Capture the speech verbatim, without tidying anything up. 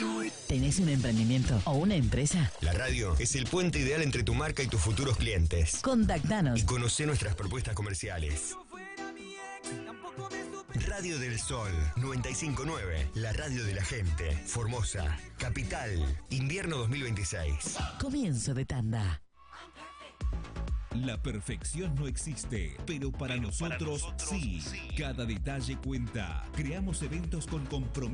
¿Tenés un emprendimiento o una empresa? La radio es el puente ideal entre tu marca y tus futuros clientes. Contactanos Y conoce nuestras propuestas comerciales. Radio del Sol noventa y cinco punto nueve, la radio de la gente. Formosa, Capital, invierno dos mil veintiséis. Comienzo de tanda. La perfección no existe, pero para, pero nosotros, para nosotros sí. sí. Cada detalle cuenta. Creamos eventos con compromiso.